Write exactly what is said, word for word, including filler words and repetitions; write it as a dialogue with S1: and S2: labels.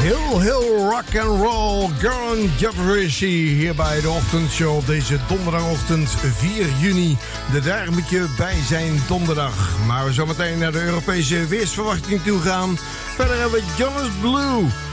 S1: Heel, heel rock and roll. Garen Jeffrey hier bij de ochtendshow op deze donderdagochtend vier juni. De daar moet je bij zijn donderdag. Maar we zo meteen naar de Europese weersverwachting toe gaan. Verder hebben we Jonas Blue.